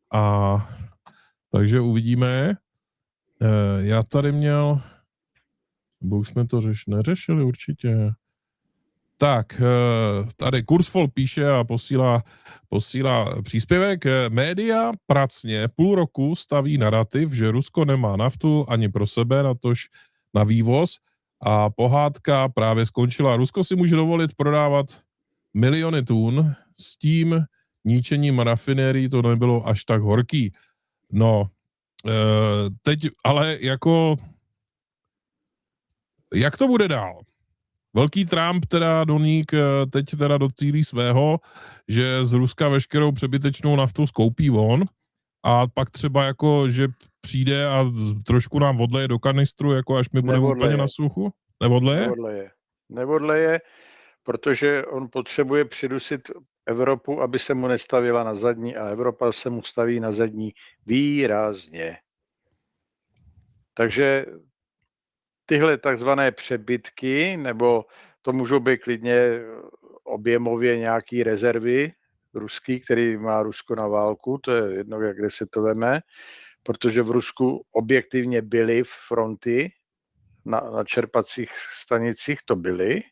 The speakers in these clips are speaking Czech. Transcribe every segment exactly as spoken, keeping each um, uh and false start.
A takže uvidíme. Já tady měl, bo už jsme to řeš, neřešili určitě. Tak, tady Kurzfol píše a posílá, posílá příspěvek. Média pracně půl roku staví narrativ, že Rusko nemá naftu ani pro sebe, natož na vývoz a pohádka právě skončila. Rusko si může dovolit prodávat miliony tun, s tím ničením rafinérií to nebylo až tak horký. No, teď ale jako, jak to bude dál? Velký Trump teda Doník teď teda docílí svého, že z Ruska veškerou přebytečnou naftu skoupí on a pak třeba jako, že přijde a trošku nám odleje do kanistru, jako až my budeme úplně na suchu? Neodleje? Neodleje. Neodleje, protože on potřebuje přidusit Evropu, aby se mu nestavila na zadní a Evropa se mu staví na zadní výrazně. Takže tyhle takzvané přebytky, nebo to můžou být klidně objemově nějaký rezervy ruský, který má Rusko na válku, to je jedno, kde se to veme, protože v Rusku objektivně byly fronty na, na čerpacích stanicích, to byly,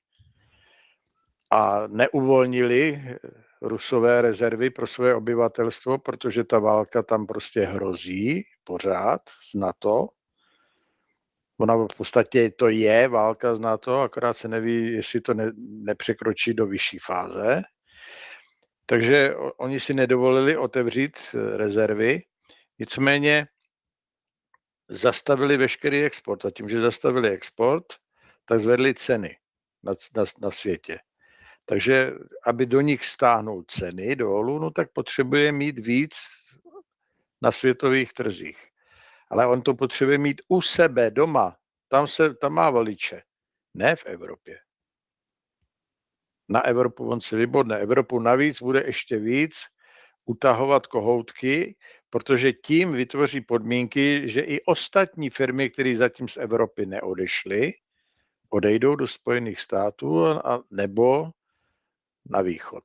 a neuvolnili Rusové rezervy pro své obyvatelstvo, protože ta válka tam prostě hrozí pořád z NATO. Ona v podstatě to je válka z NATO, akorát se neví, jestli to ne, nepřekročí do vyšší fáze. Takže oni si nedovolili otevřít rezervy, nicméně zastavili veškerý export. A tím, že zastavili export, tak zvedli ceny na, na, na světě. Takže aby do nich stáhnul ceny dolů, no tak potřebuje mít víc na světových trzích. Ale on to potřebuje mít u sebe doma. Tam, se, tam má voliče. Ne v Evropě. Na Evropu on se vybodne. Evropu navíc bude ještě víc utahovat kohoutky, protože tím vytvoří podmínky, že i ostatní firmy, které zatím z Evropy neodešly, odejdou do Spojených států a, nebo na východ.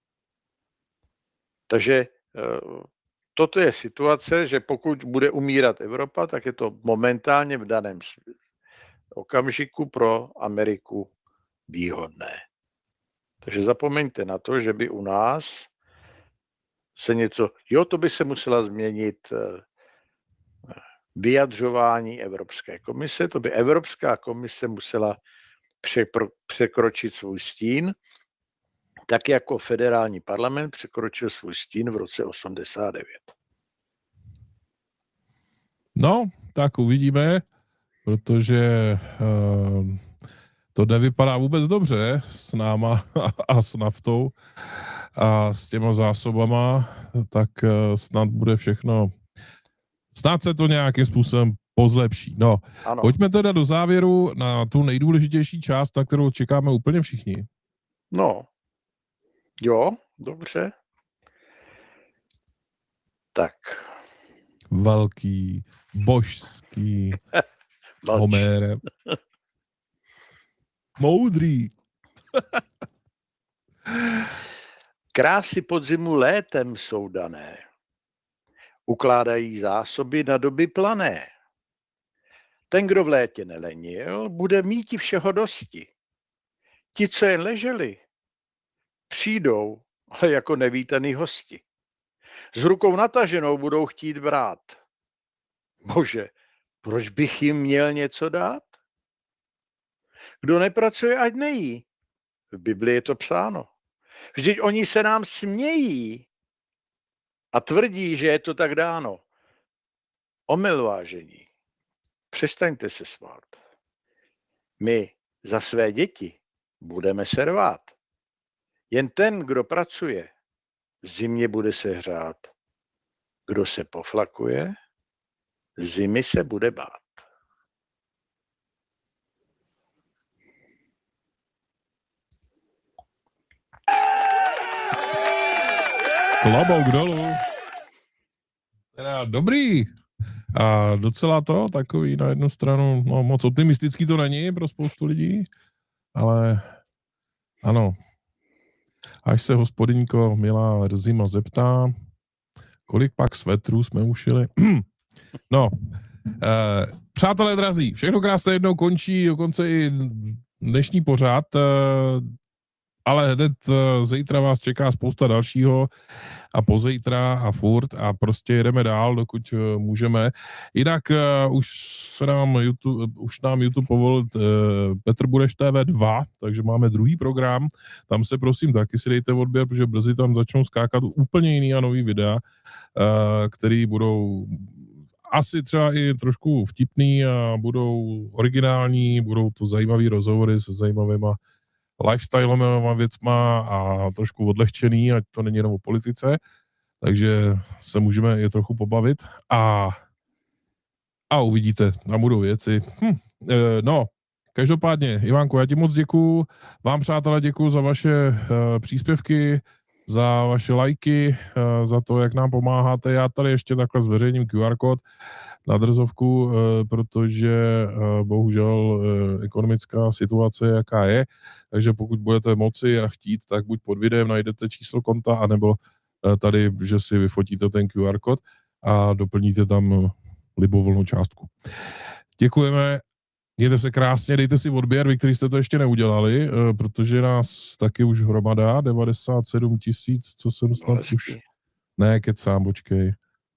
Takže toto je situace, že pokud bude umírat Evropa, tak je to momentálně v daném okamžiku pro Ameriku výhodné. Takže zapomeňte na to, že by u nás se něco, jo, to by se musela změnit vyjadřování Evropské komise, to by Evropská komise musela překročit svůj stín, tak jako federální parlament překročil svůj stín v roce osmdesát devět. No, tak uvidíme, protože uh, to nevypadá vůbec dobře s náma a s naftou a s těma zásobama, tak uh, snad bude všechno, snad se to nějakým způsobem pozlepší. No, ano. Pojďme teda do závěru na tu nejdůležitější část, na kterou čekáme úplně všichni. No, jo, dobře. Tak. Velký, božský, Homére. Moudrý. Krásy podzimu létem jsou dané. Ukládají zásoby na doby plané. Ten, kdo v létě nelenil, bude míti všeho dosti. Ti, co jen leželi, přijdou, ale jako nevítaný hosti. S rukou nataženou budou chtít brát. Bože, proč bych jim měl něco dát? Kdo nepracuje, ať nejí. V Biblii je to psáno. Vždyť oni se nám smějí a tvrdí, že je to tak dáno. Omyl, vážení. Přestaňte se smát. My za své děti budeme se rvát. Jen ten, kdo pracuje, v zimě bude se hřát. Kdo se poflakuje, zimy se bude bát. Klobouk dolů. Teda dobrý. A docela to, takový na jednu stranu, no moc optimistický to není pro spoustu lidí, ale ano. Až se hospodyňko milá Zima zeptá, Kolik pak svetrů jsme ušili? No, eh, přátelé drazí, všechno krásné jednou končí, dokonce i dnešní pořad, eh, ale hned eh, zítra vás čeká spousta dalšího a pozítra a furt a prostě jedeme dál, dokud uh, můžeme. Jinak uh, už se nám YouTube, už nám YouTube povolil uh, Petr Budeš T V dva, takže máme druhý program. Tam se prosím taky si dejte odběr, protože brzy tam začnou skákat úplně jiný a nový videa, uh, který budou asi třeba i trošku vtipný a budou originální, budou to zajímavý rozhovory se zajímavýma lifestyleovými věcma a trošku odlehčený, ať to není jenom o politice, takže se můžeme je trochu pobavit a, a uvidíte, tam budou věci. Hm, e, no, každopádně, Ivánku, já ti moc děkuju, vám přátelé děkuju za vaše e, příspěvky, za vaše lajky, e, za to, jak nám pomáháte. Já tady ještě takhle zveřejním Q R kód na drzovku, protože bohužel ekonomická situace je, jaká je, takže pokud budete moci a chtít, tak buď pod videem najdete číslo konta, anebo tady, že si vyfotíte ten Q R kód a doplníte tam libovolnou částku. Děkujeme, mějte se krásně, dejte si odběr, vy, kteří jste to ještě neudělali, protože nás taky už hromada, devadesát sedm tisíc, co jsem snad no, už... Ne, kecám, počkej.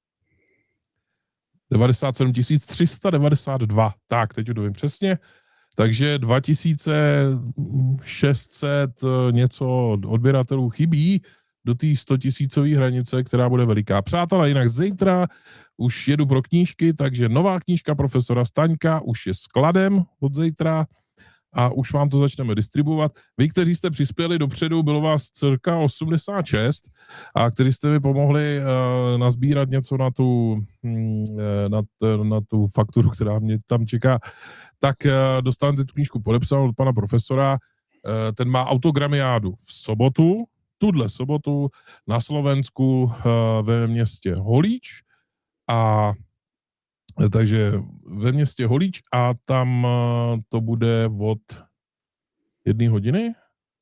devadesát sedm tisíc tři sta devadesát dva. Tak, teď už to vím přesně. Takže dva tisíce šest set něco odběratelů chybí do té sto tisícové hranice, která bude veliká. Přátelé, jinak zítra už jedu pro knížky, takže nová knížka profesora Staňka už je skladem od zítra a už vám to začneme distribuovat. Vy, kteří jste přispěli dopředu, bylo vás cirka osmdesát šest a kteří jste mi pomohli uh, nazbírat něco na tu, mm, na, t, na tu fakturu, která mě tam čeká, tak uh, dostanete tu knížku podepsanou od pana profesora. Uh, ten má autogramiádu v sobotu, tuhle sobotu na Slovensku uh, ve městě Holíč a takže ve městě Holíč a tam to bude od jedné hodiny.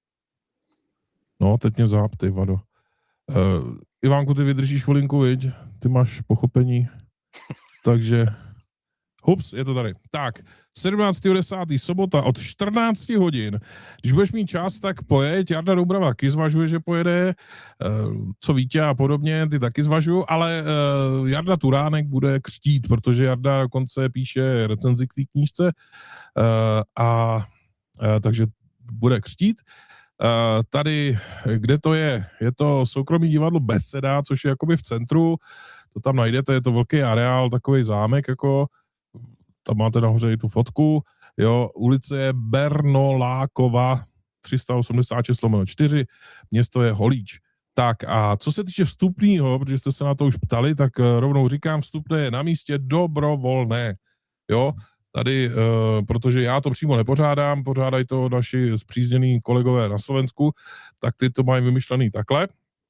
No, teď mě záp, ty vado. Uh, Ivánku, ty vydržíš volinku, viď? Ty máš pochopení. Takže, hups, je to tady. Tak, sedmnáctého desátého sobota od čtrnáct hodin. Když budeš mít čas, tak pojeď. Jarda Doubrava taky zvažuje, že pojede. Co Vítě a podobně, ty taky zvažuju, ale Jarda Turánek bude křtít, protože Jarda dokonce píše recenzi k té knížce a takže bude křtít. Tady, kde to je? Je to soukromý divadlo Beseda, což je jakoby v centru. To tam najdete, je to velký areál, takový zámek, jako tam máte nahoře i tu fotku, jo, ulice je Bernolákova tři sta osmdesát šest lomeno čtyři, město je Holíč. Tak a co se týče vstupního, protože jste se na to už ptali, tak rovnou říkám, vstupné je na místě dobrovolné, jo, tady, uh, protože já to přímo nepořádám, pořádají to naši spříznění kolegové na Slovensku, tak ty to mají vymyšlený takhle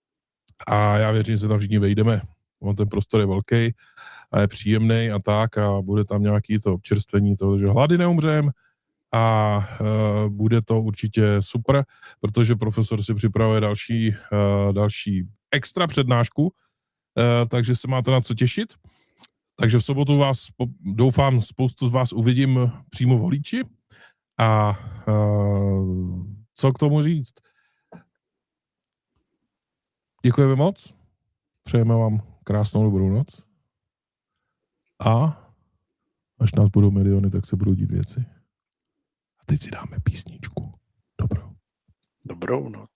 a já věřím, že se tam všichni vejdeme. On ten prostor je velký a je příjemný a tak a bude tam nějaký to občerstvení toho, že hlady neumřem a uh, bude to určitě super, protože profesor si připravuje další, uh, další extra přednášku, uh, takže se máte na co těšit. Takže v sobotu vás, doufám, spoustu z vás uvidím přímo v Holíči a uh, co k tomu říct? Děkujeme moc, přejeme vám krásnou dobrou noc a až nás budou miliony, tak se budou dít věci. A teď si dáme písničku. Dobrou. Dobrou noc.